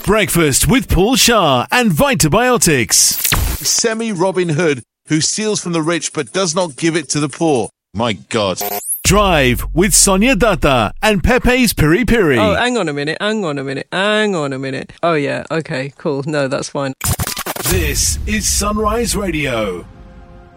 Breakfast with Paul Shah and Vitabiotics. Semi-Robin Hood who steals from the rich but does not give it to the poor. My God. Drive with Sonia Datta and Pepe's Piri Piri. Oh, hang on a minute. Oh, yeah. Okay, cool. No, that's fine. This is Sunrise Radio.